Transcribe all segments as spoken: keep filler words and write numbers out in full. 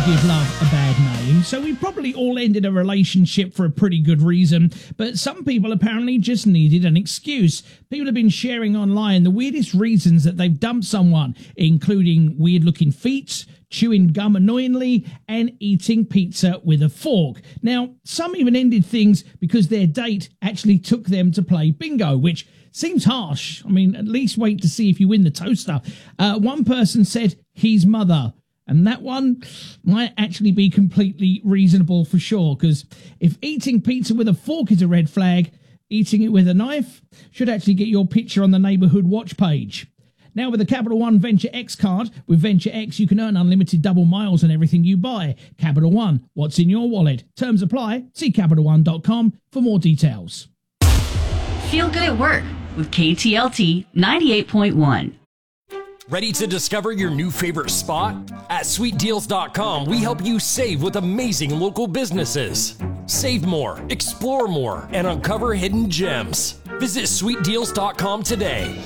give love a bad name, so we probably all ended a relationship for a pretty good reason, but some people apparently just needed an excuse. People have been sharing online the weirdest reasons that they've dumped someone, including weird-looking feet, chewing gum annoyingly, and eating pizza with a fork. Now, some even ended things because their date actually took them to play bingo, which seems harsh. I mean, at least wait to see if you win the toaster. Uh, one person said his mother, and that one might actually be completely reasonable for sure, because if eating pizza with a fork is a red flag, eating it with a knife should actually get your picture on the neighbourhood watch page. Now, with the Capital One Venture X card, with Venture X, you can earn unlimited double miles on everything you buy. Capital One, what's in your wallet? Terms apply. See Capital One dot com for more details. Feel good at work with K T L T ninety-eight point one. Ready to discover your new favorite spot? At sweet deals dot com, we help you save with amazing local businesses. Save more, explore more, and uncover hidden gems. Visit sweet deals dot com today.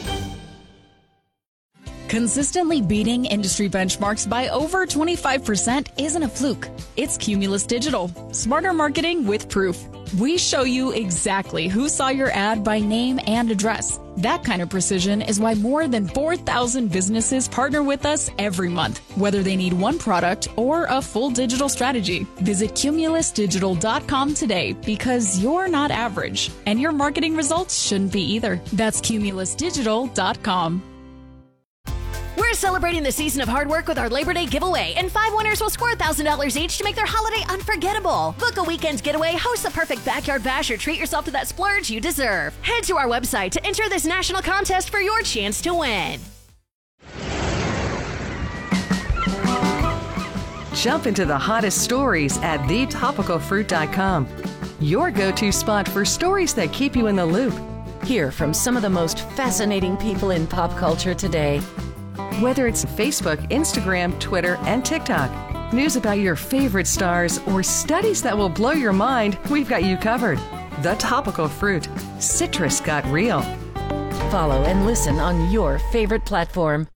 Consistently beating industry benchmarks by over twenty-five percent isn't a fluke. It's Cumulus Digital. Smarter marketing with proof. We show you exactly who saw your ad by name and address. That kind of precision is why more than four thousand businesses partner with us every month, whether they need one product or a full digital strategy. Visit Cumulus Digital dot com today, because you're not average, and your marketing results shouldn't be either. That's Cumulus Digital dot com. We're celebrating the season of hard work with our Labor Day giveaway, and five winners will score one thousand dollars each to make their holiday unforgettable. Book a weekend getaway, host the perfect backyard bash, or treat yourself to that splurge you deserve. Head to our website to enter this national contest for your chance to win. Jump into the hottest stories at the topical fruit dot com. Your go-to spot for stories that keep you in the loop. Hear from some of the most fascinating people in pop culture today. Whether it's Facebook, Instagram, Twitter, and TikTok, news about your favorite stars, or studies that will blow your mind, we've got you covered. The Topical Fruit. Citrus got real. Follow and listen on your favorite platform.